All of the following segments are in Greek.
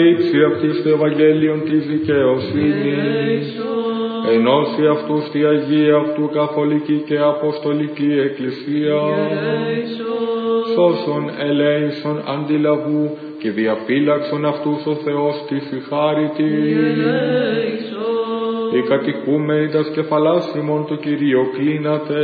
Ήψη αυτής το Ευαγγέλιον της δικαιοσύνης, ενώσει αυτούς τη Αγία αυτού καθολική και αποστολική Εκκλησία, σώσον ελέησον αντιλαβού και διαφύλαξον αυτούς ο Θεός της ηχάρητη. Οι κατοικούμενοι τας κεφαλάς ημών το Κυρίο κλείνατε.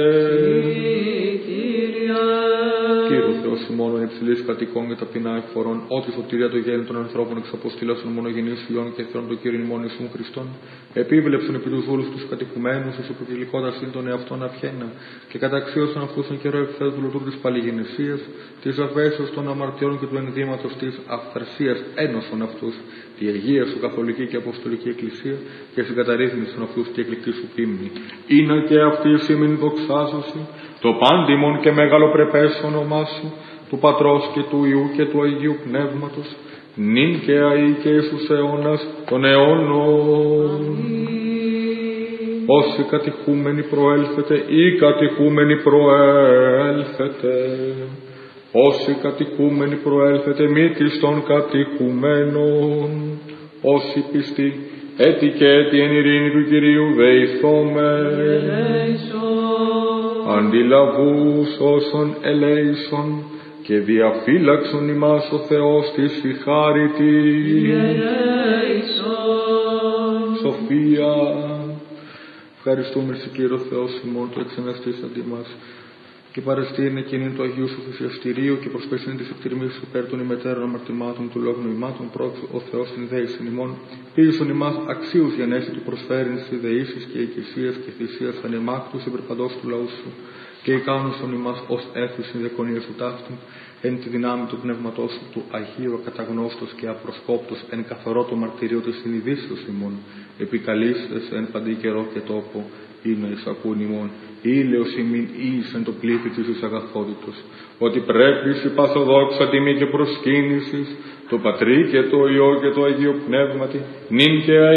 Κύριε Θεός ημών υψηλής κατοικών και ταπεινά εκφορών, ότι σωτηρία το γέννη των ανθρώπων εξαποστήλασον μονογενής Υιών και Θεών το Κύριον ημών Ιησούν Χριστόν, επίβλεψον επί τους όλους τους κατοικουμένους, εις υποκυλικότας είναι τον εαυτόν αυχένα, και καταξίωσαν αυτούς τον καιρό εκθέτου του λουτρού της παλιγεννησίας, της αβέσεως των αμαρτιών και του ενδύματος της αυθαρσίας ένωσον αυτούς, τη Αγία σου καθολική και αποστολική Εκκλησία, και συγκαταρρύθμισον αυτούς τη εκλεκτή σου πίμνη. Είναι και αυτή σήμην δοξάζωση, το πάντιμον και μεγαλοπρεπές όνομά σου, του Πατρός και του Υιού και του Αγίου Πνεύματος, νυν και αεί και εις τους αιώνας των αιώνων. Όσοι κατοικούμενοι προέλθετε ή κατοικούμενοι προέλθετε, όσοι κατοικούμενοι προέλθετε μήτης των κατοικουμένων, όσοι πιστοί έτη και έτη εν ειρήνη του Κυρίου δεηθώμεν. Αντιλαβούς όσων ελέησον και διαφύλαξον ημάς ο Θεός της ηχάρητη. Σοφία. Ευχαριστούμε σε Κύριο Θεός ημών το εξεναστής αντί μας και παρεστήνε εκείνην το Αγίου σου θυσιαστηρίου και προσπεσίνη της εκτιρμής σου πέρα των ημετέρων αμαρτημάτων του λόγου νοημάτων πρόξου ο Θεός συνδέησιν ημών, πείσον ημάς αξίους γενέστη του προσφέρειν στις ιδεήσεις και οικησίας και θυσίας ανεμάκτους υπερπαντός του λαού σου και ικάνωσον ημάς ως έθους συνδεκονία σου ταύτου εν τη δυνάμει του πνεύματός σου του Αγίου ακαταγνώστος και απροσκόπτος εν καθαρό το μαρτυρίο της συνειδήσεως ημών, επικαλείστες εν παντή καιρό και τόπο, είναι εις ακούν ημών, ήλαιος ημίν εις εν το πλήθη της αγαθότητος, ότι πρέπει σε παθοδόξα τιμή και προσκύνησης, το Πατρί και το Υιό και το Αγίο Πνεύματι, νυν και